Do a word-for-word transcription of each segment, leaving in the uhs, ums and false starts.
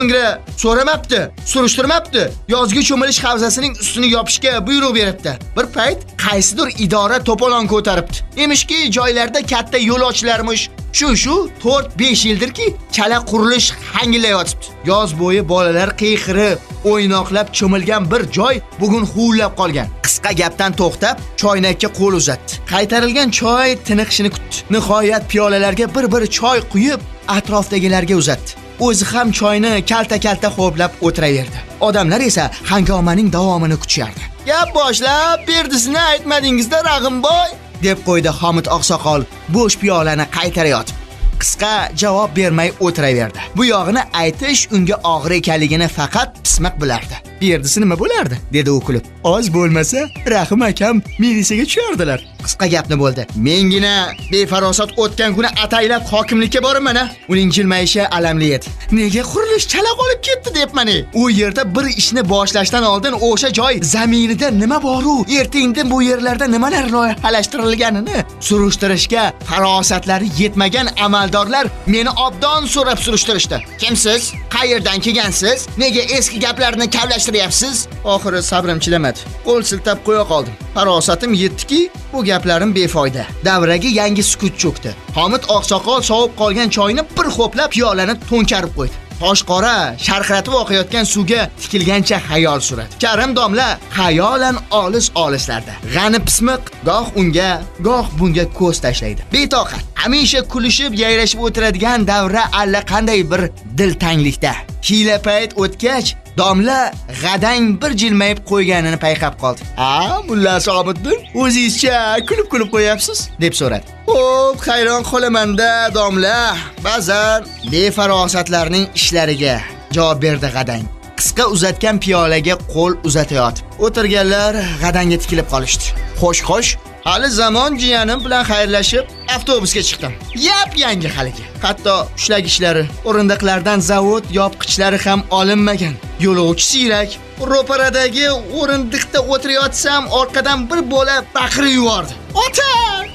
Unga so'ramabdi, surishtirmabdi. Yozgi cho'milish havzasining ustini yopishga buyruq beribdi. Bir payt qaysidir idora to'polon ko'taribdi. Emishki, joylarda katta yo'l ochilarmish. Shu-shu to'rt besh yildirki, chala qurilish hangillayotibdi. Yoz bo'yi bolalar qiyqirib, o'ynoqlab cho'milgan bir joy bugun huvlab qolgan. Qisqa gapdan to'xtab, choynakka qo'l uzatdi. Qaytarilgan choy tiniqishini kutdi. Nihoyat piyolalarga bir-bir choy quyib, atrofdagilarga uzatdi. O'zi ham choyni kalta-kalta xo'plab o'tiraverdi. Odamlar esa hangomaning davomini kutishardi. Gap boshlab berdisini aytmadingizda Rag'imboy, deb qo'ydi Homid oqsoqol bo'sh piyolani qaytarayotib. Qisqa javob bermay o'tiraverdi. Bu yog'ini aytish unga og'ir ekanligini faqat pismiq bilardi. Berdisi nima bo'lardi? Dedi u kulib. Oz bo'lmasa, Rahim akam milisiyaga tushardilar. Qisqa gapni bo'ldi. Mengina befarosat o'tgan kuni ataylab hokimlikka boribman-a. Uning jilmayishi alamli edi. Nega qurilish chala qolib ketdi debmani? U yerda bir ishni boshlashdan oldin o'sha joy zaminida nima bor-u, erta-indin bu yerlarda nimalar loyihalashtirilganini surishtirishga farosatlari yetmagan amaldorlar meni obdon so'rab surishtirishdi. Kimsiz? Qayerdan kelgansiz? Nega eski gaplarni kavlashtiryapsiz? Oxiri sabrim chilamadi. Qo'l siltab qo'ya qoldim. Farosatim yetdiki, bu gaplarim befoyda. Davraga yangi sukut cho'kdi. Homid oqsoqol sovib qolgan choyni bir xo'plab piyolani to'nkarib qo'ydi. Toshqora sharqratib oqayotgan suvga tikilgancha xayol suradi. Karim domla xayolan olis-olislarda. G'ani pismiq goh unga, goh bunga ko'z tashlaydi. Betoqat, hamisha kulishib, yayrashib o'tiradigan davra allaqanday bir diltanglikda. Hiyla payt o'tgach, domla g'adang bir jilmayib qo'yganini payqab qoldi. "A, mulla Sobiddin, o'zingizcha kulib-kulib qo'yapsiz?" deb so'radi. "Xo'p, hayron qolaman-da, domla. Ba'zan befarosatlarning ishlariga", javob berdi g'adang. Qisqa uzatgan piyolaga qo'l uzatayotib. O'tirganlar g'adanga tikilib qolishdi. "Xo'sh-xo'sh, hali zamon jiyanim bilan xayrlashib, avtobusga chiqdim. Yap yangi haligi. Hatto ushlagichlari, o'rindiqlardan zavod yopqichlari ham olinmagan. Yo'lovchi siyrak. Ro'paradagi o'rindiqda o'tirayotsam, orqadan bir bola baqirib yubordi. Ota!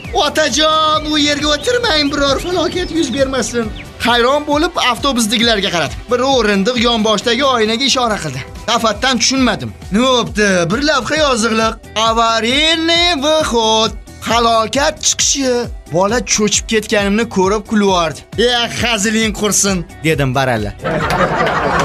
Otajon, u yerga o'tirmang, biror falokat yuz bermasin." Hayron bo'lib avtobusdagilarga qaradim. Bir o'rindiq yonboshdagi oynaga ishora qildi. Tafatdan tushunmadim. Nima bo'pti? Bir lavha yoziqliq. Avarinniy vyxod. Halokat chiqishi. Bola cho'chib ketganimni ko'rib kulvordi. "Ya, haziling qursin", dedim baralla.